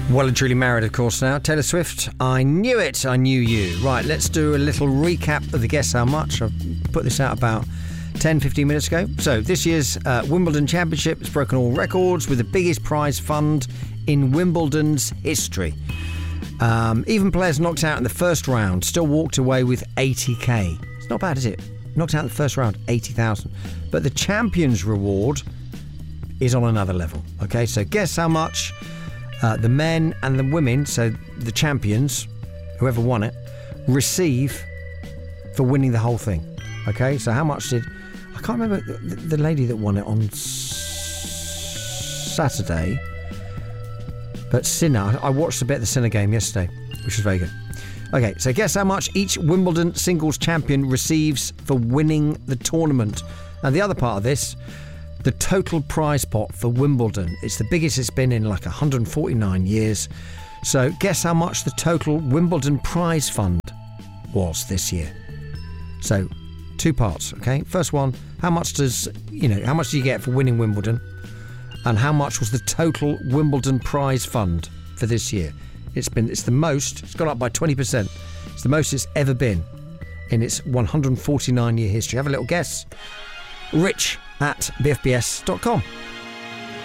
Well and truly married, of course, now. Taylor Swift, I knew it, I knew you. Right, let's do a little recap of the Guess How Much. I've put this out about 10, 15 minutes ago. So this year's Wimbledon Championship has broken all records with the biggest prize fund in Wimbledon's history. Even players knocked out in the first round still walked away with 80k. It's not bad, is it? Knocked out in the first round, 80,000. But the champion's reward is on another level. Okay, so guess how much the men and the women, so the champions, whoever won it, receive for winning the whole thing. Okay, so how much did... I can't remember the lady that won it on Saturday, but Sinner, I watched a bit of the Sinner game yesterday, which was very good. Okay, so guess how much each Wimbledon singles champion receives for winning the tournament. And the other part of this, the total prize pot for Wimbledon. It's the biggest it's been in like 149 years. So guess how much the total Wimbledon prize fund was this year. So 2 parts, okay? First one, how much do you get for winning Wimbledon? And how much was the total Wimbledon prize fund for this year? It's the most, it's gone up by 20%. It's the most it's ever been in its 149-year history. Have a little guess. Rich at bfbs.com.